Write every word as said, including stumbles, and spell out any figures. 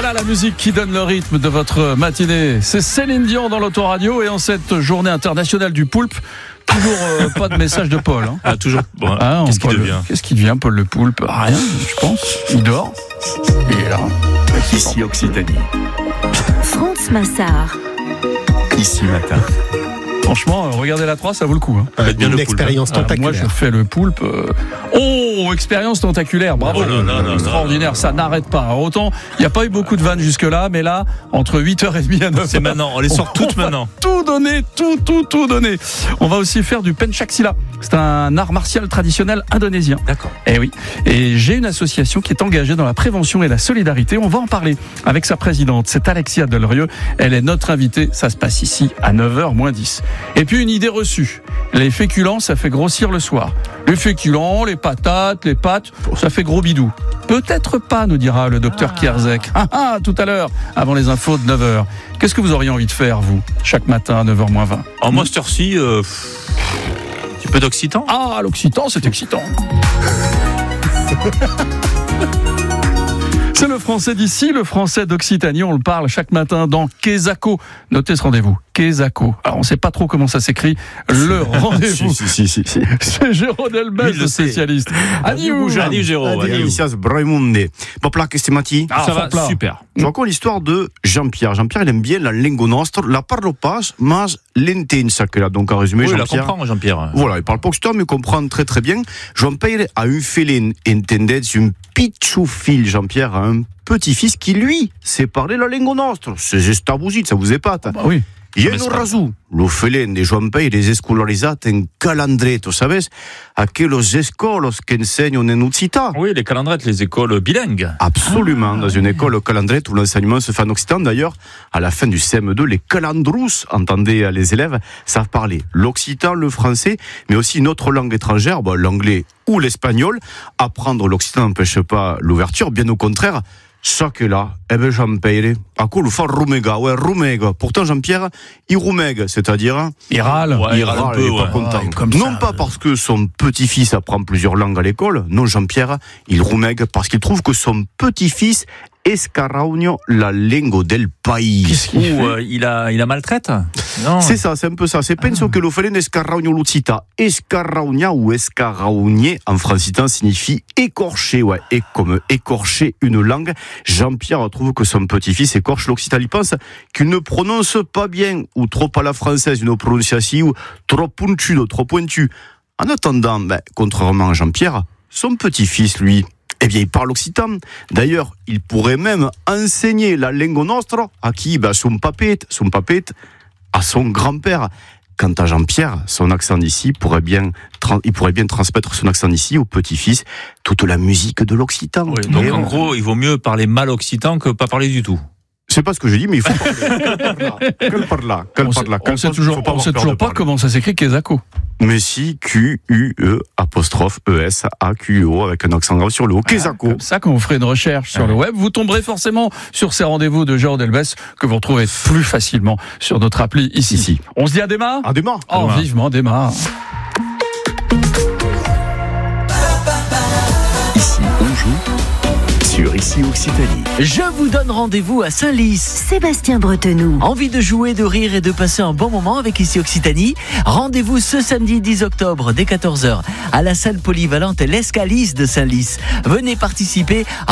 Voilà la musique qui donne le rythme de votre matinée. C'est Céline Dion dans l'autoradio et en cette journée internationale du poulpe, toujours euh, pas de message de Paul. Hein. Ah, toujours. Bon, Ah, qu'est-ce qu'il Paul, devient Qu'est-ce qu'il devient, Paul le poulpe? Rien, je pense. Il dort. Il est là. Ici Occitanie, France Massard. ici matin. Franchement, euh, regardez la trois, ça vaut le coup. Hein. Faites bien Une le poulpe. expérience Ah, tentaculaire. moi, je fais le poulpe. euh, Oh, expérience tentaculaire, bravo. Oh là là là Extraordinaire, ça n'arrête pas. Alors, autant, il n'y a pas eu beaucoup de vannes jusque-là, mais là, entre huit heures trente et neuf heures. C'est maintenant, on les sort toutes va maintenant. Tout donner, tout, tout, tout donner. On va aussi faire du pencak silat. C'est un art martial traditionnel indonésien. D'accord. Eh oui. Et j'ai une association qui est engagée dans la prévention et la solidarité. On va en parler avec sa présidente. C'est Alexia Delrieux. Elle est notre invitée. Ça se passe ici à neuf heures moins dix. Et puis une idée reçue. Les féculents, ça fait grossir le soir. Les féculents, les patates, les pâtes, ça fait gros bidou. Peut-être pas, nous dira le docteur Kierzek. Ah ah, tout à l'heure, avant les infos de neuf heures. Qu'est-ce que vous auriez envie de faire, vous, chaque matin à neuf heures moins vingt? En moi, cette heure-ci, euh, pff, un petit peu d'occitan. Ah, l'occitan, c'est excitant. C'est le français d'ici, le français d'Occitanie. On le parle chaque matin dans Quesaco. Notez ce rendez-vous. Quesaco. Alors, on ne sait pas trop comment ça s'écrit. Le rendez-vous. Si, si, si, si. C'est Jérôme Delbez, Lui, le je sais. spécialiste. Adieu. Adieu, Jérôme. Adieu. Delicias Braimunde. Bon plat, qu'est-ce que c'est, Ah, Ça fort va, plat. super. Je raconte l'histoire de Jean-Pierre. Jean-Pierre, il aime bien la lingua nostra, la parle pas, mas l'intensa qu'elle a. Donc, en résumé, Oui, il la Jean-Pierre. comprend, Jean-Pierre. Voilà, il parle pas occitan, mais il comprend très très bien. Jean-Pierre a un félin, entendez, un pitchoufil. Jean-Pierre a un petit-fils qui, lui, sait parler la lingua nostra. C'est estabousit, ça vous épate. Bah oui. Y Mais en c'est pas- razu, lo felen de Joan Pei les escolarizat en calandreto, sabes? Aquellos escolos que enseñan en occitan. Oui, les calendrettes, les écoles bilingues. Absolument, dans une école calandrette où l'enseignement se fait en occitan. D'ailleurs, à la fin du C M deux, les calandrous, entendez les élèves, savent parler l'occitan, le français, mais aussi une autre langue étrangère, bon, l'anglais ou l'espagnol. Apprendre l'occitan n'empêche pas l'ouverture, bien au contraire. Ça que là, eh ben Jean-Pierre, à quoi le faire rumega, ouais, rumega. Pourtant Jean-Pierre, il rumègue, c'est-à-dire, Il râle. Ouais, il il râle un râle, peu, il est pas ouais. content. Ah, comme non ça. pas parce que son petit-fils apprend plusieurs langues à l'école, non Jean-Pierre, il rumègue parce qu'il trouve que son petit-fils escarraugno la lingua del país. Qu'est-ce qu'il fait? Ou euh, il a, il a maltraite. Non. C'est ça, c'est un peu ça. C'est penso que lo felen escarraugno lucita. Escarraugna ou escarraugné en francitan signifie écorcher, ouais, et comme écorcher une langue. Jean-Pierre trouve que son petit-fils écorche l'occitan. Il pense qu'il ne prononce pas bien ou trop à la française, une prononciation trop puntude, trop pointue. En attendant, ben, contrairement à Jean-Pierre, son petit-fils, lui, eh bien, il parle occitan. D'ailleurs, il pourrait même enseigner la lingua nostra à qui? Ben, son papette, son papette, à son grand-père. Quant à Jean-Pierre, son accent d'ici pourrait bien, tra- il pourrait bien transmettre son accent d'ici au petit-fils toute la musique de l'occitan. Oui, donc Et en on- gros, il vaut mieux parler mal occitan que pas parler du tout. c'est pas ce que je dis, mais il faut parler. Quel par là, quel On par sait, là, on quel sait par- toujours, faut pas on avoir sait peur toujours de pas parler. comment ça s'écrit Quesaco. Mais si, Q U E apostrophe E S A Q O avec un accent grave sur le O. Quesaco. Comme ça, quand vous ferez une recherche sur le web, vous tomberez forcément sur ces rendez-vous de Jérôme Delbez que vous retrouvez plus facilement sur notre appli ici. Ici. On se dit à demain. À demain. Oh, demain. vivement demain. Ici, on joue sur Ici Occitanie. Je vous donne rendez-vous à Saint-Lys. Sébastien Bretenoux. Envie de jouer, de rire et de passer un bon moment avec Ici Occitanie? Rendez-vous ce samedi dix octobre dès quatorze heures à la salle polyvalente L'Escalice de Saint-Lys. Venez participer